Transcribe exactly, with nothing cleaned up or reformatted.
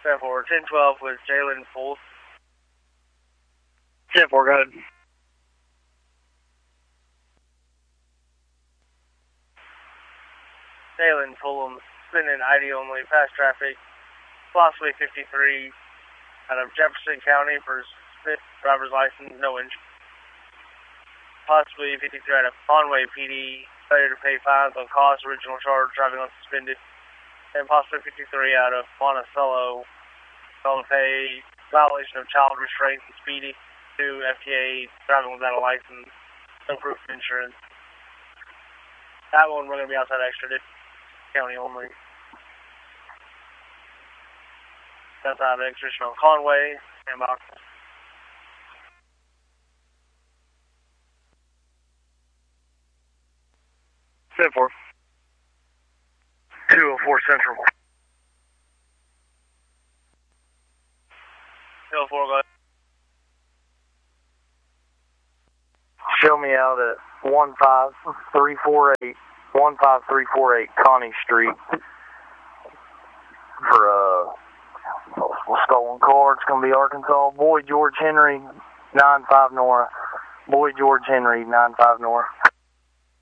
ten four, ten twelve with Jalen Fultz. ten four, go ahead. Jalen Fulham, spinning I D only, past traffic, possibly fifty-three, out of Jefferson County for Smith, driver's license, no injury. Possibly fifty-three out of Conway P D, failure to pay fines on cause, original charge, driving unsuspended. And possibly fifty-three out of Monticello, failed to pay, violation of child restraint and speeding, to F T A, driving without a license, no proof of insurance. That one we're going to be outside extradited, county only. That's out of extradition on Conway and Box. ten four. two oh four Central. two oh four, go ahead. Show me out at one five three four eight, one five three four eight Connie Street for uh, stolen car. It's going to be Arkansas. Boy George Henry, nine five Nora. Boy George Henry, nine five Nora.